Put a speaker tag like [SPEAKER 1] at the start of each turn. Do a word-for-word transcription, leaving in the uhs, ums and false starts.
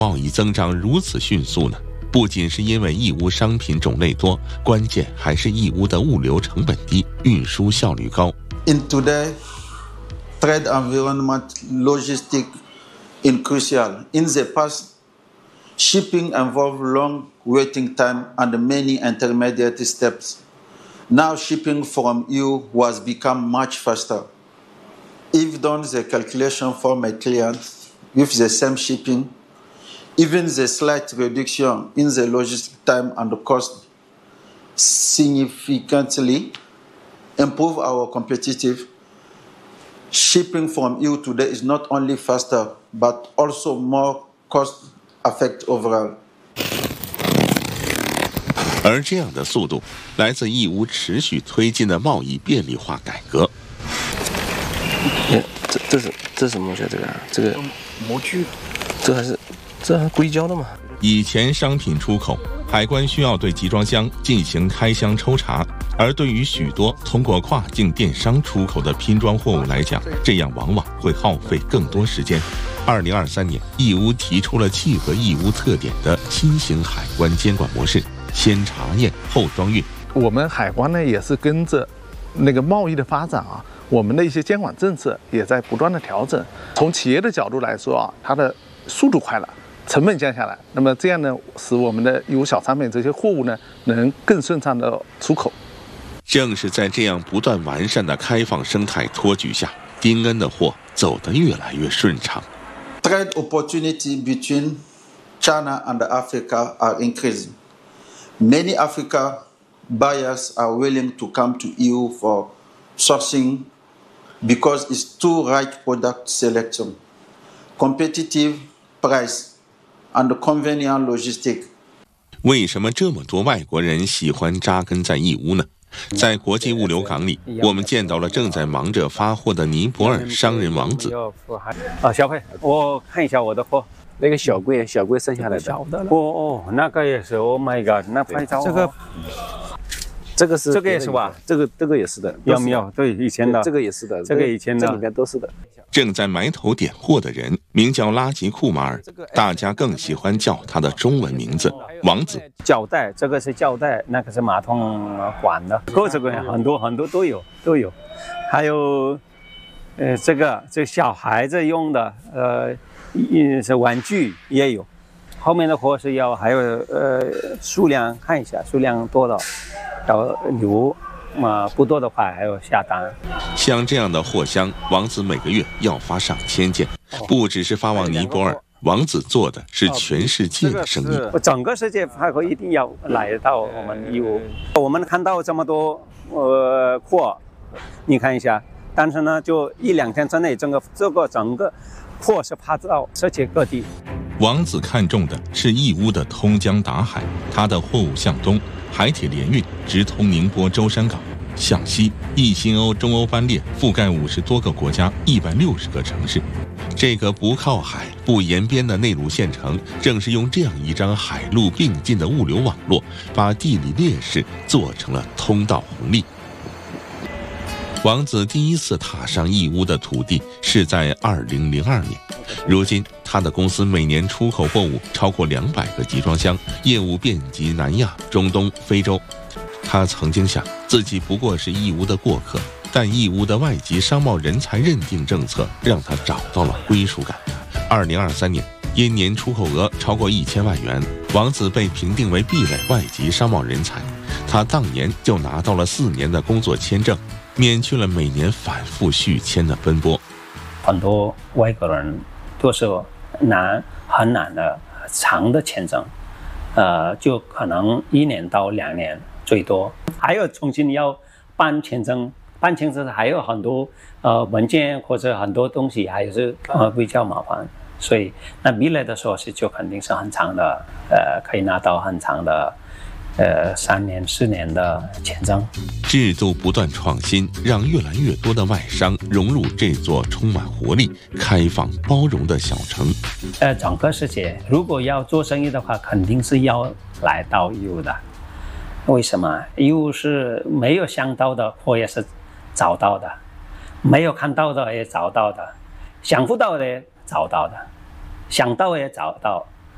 [SPEAKER 1] 贸易增长如此迅速呢？不仅是因为义乌商品种类多，关键还是义乌的物流成本低，运输效率高。
[SPEAKER 2] In today, trade environment logistics is crucial. In the past, shipping involved long waiting time and many intermediate steps. Now shipping from E U was become much faster. If done the calculation for my client with the same shipping, even the slight reduction in the logistic time and the cost significantly improve our competitive. Shipping from E U today is not only faster, but also more cost-effective overall.
[SPEAKER 1] 而这样的速度，来自义乌持续推进的贸易便利化改革。
[SPEAKER 3] 这这是这是什么东西啊？这个这个
[SPEAKER 4] 模具，
[SPEAKER 3] 这还是这还是硅胶的吗？
[SPEAKER 1] 以前商品出口，海关需要对集装箱进行开箱抽查，而对于许多通过跨境电商出口的拼装货物来讲，这样往往会耗费更多时间。二零二三年，义乌提出了契合义乌特点的新型海关监管模式，先查验后装运。
[SPEAKER 4] 我们海关呢也是跟着那个贸易的发展啊，我们的一些监管政策也在不断的调整。从企业的角度来说啊，它的速度快了，成本降下来，那么这样呢，使我们的义乌小商品这些货物呢，能更顺畅的出口。
[SPEAKER 1] 正是在这样不断完善的开放生态托举下，丁恩的货走得越来越顺畅。
[SPEAKER 2] Trade opportunity between China and Africa are increasing. Many Africa buyers are willing to come to E U for sourcing because it's too right product selection, competitive price, and convenient logistics.
[SPEAKER 1] 为什么这么多外国人喜欢扎根在义乌呢？在国际物流港里，我们见到了正在忙着发货的尼泊尔商人王子。
[SPEAKER 5] 啊，小佩，我看一下我的货。
[SPEAKER 3] 那个小柜，小柜剩下来的。
[SPEAKER 5] 小的了。哦哦，那个也是。Oh my god， 那拍照。这个，
[SPEAKER 3] 这个是
[SPEAKER 5] 这个也是吧？
[SPEAKER 3] 这个这个也是的。
[SPEAKER 5] 有没有？对，以前的。
[SPEAKER 3] 这个也是的。
[SPEAKER 5] 这个以前的。
[SPEAKER 3] 这里面都是的。
[SPEAKER 1] 正在埋头点货的人名叫拉吉库马尔，大家更喜欢叫他的中文名字王子。
[SPEAKER 5] 胶带，这个是胶带，那个是马桶管的，各种各样很多很多都有都有，还有，呃，这个这小孩子用的，呃，是玩具也有。后面的货是要还有呃数量看一下，数量多的要留。嘛，不多的话还要下单。
[SPEAKER 1] 像这样的货箱，王子每个月要发上千件，不只是发往尼泊尔，王子做的是全世界的生意。
[SPEAKER 5] 整个世界发货一定要来到我们义乌。我们看到这么多呃货，你看一下，但是呢，就一两天之内，整个这个整个货是发到世界各地。
[SPEAKER 1] 王子看中的是义乌的通江达海，他的货物向东。海铁联运直通宁波舟山港，向西一新欧、中欧班列覆盖五十多个国家、一百六十个城市。这个不靠海、不沿边的内陆县城，正是用这样一张海陆并进的物流网络，把地理劣势做成了通道红利。王子第一次踏上义乌的土地是在二零零二年，如今他的公司每年出口货物超过两百个集装箱，业务遍及南亚、中东、非洲。他曾经想自己不过是义乌的过客，但义乌的外籍商贸人才认定政策让他找到了归属感。二零二三年，因年出口额超过一千万元，王子被评定为壁垒外籍商贸人才。他当年就拿到了四年的工作签证，免去了每年反复续签的奔波。
[SPEAKER 5] 很多外国人都是难很难的长的签证，呃，就可能一年到两年最多。还有重新要办签证，办签证还有很多呃文件或者很多东西还是呃比较麻烦，所以那壁垒的时候是就肯定是很长的，呃，可以拿到很长的。呃，三年、四年的签证，
[SPEAKER 1] 制度不断创新，让越来越多的外商融入这座充满活力、开放、包容的小城。
[SPEAKER 5] 呃，整个世界如果要做生意的话，肯定是要来到义乌的。为什么？义乌是没有想到的，我也是找到的；没有看到的也找到的，想不到的也找到的，想到也找到。